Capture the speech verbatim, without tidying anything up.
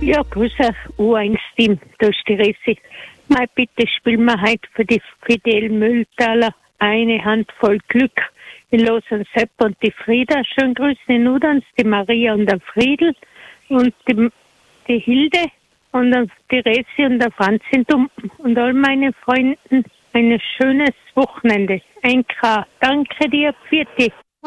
Ja, grüß euch, U-eins-Team, da ist die Ressi. Mal bitte spielen wir heute für die Fidel Mühltaler eine Handvoll Glück. Ich los an Sepp und die Frieda. Schönen Grüße in Udans, die Maria und der Friedel und die, die Hilde und dann die Ressi und der Franz in Dumpen. Und all meine Freunden ein schönes Wochenende. Ein K. Danke dir, Pfiat.